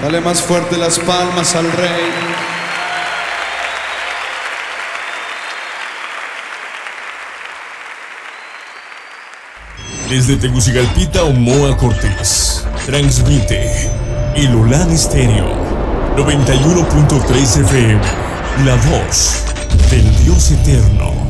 Dale más fuerte las palmas al Rey. Desde Tegucigalpita, Omoa Cortés, transmite El Olán Estéreo 91.3 FM, la voz del Dios eterno.